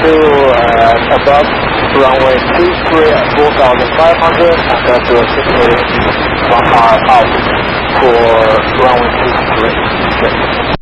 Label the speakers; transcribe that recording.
Speaker 1: to above runway 23 at 4,500 and then to assist 1 mile out for runway 23.